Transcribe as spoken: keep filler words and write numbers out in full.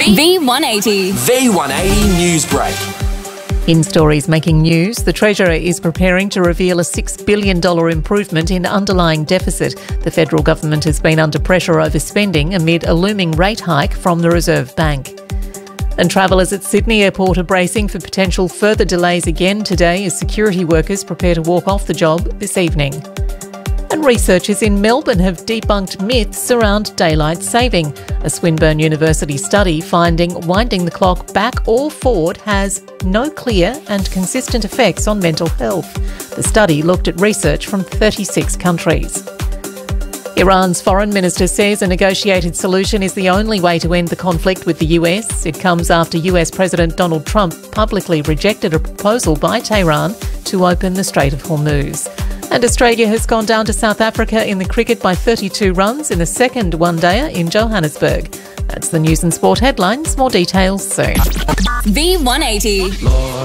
V one eighty. V one eighty News Break. In stories making news, the Treasurer is preparing to reveal a six billion dollars improvement in underlying deficit. The federal government has been under pressure over spending amid a looming rate hike from the Reserve Bank. And travellers at Sydney Airport are bracing for potential further delays again today as security workers prepare to walk off the job this evening. And researchers in Melbourne have debunked myths around daylight saving. A Swinburne University study finding winding the clock back or forward has no clear and consistent effects on mental health. The study looked at research from thirty-six countries. Iran's foreign minister says a negotiated solution is the only way to end the conflict with the U S. It comes after U S President Donald Trump publicly rejected a proposal by Tehran to open the Strait of Hormuz. And Australia has gone down to South Africa in the cricket by thirty-two runs in the second one-dayer in Johannesburg. That's the news and sport headlines. More details soon. V one eighty.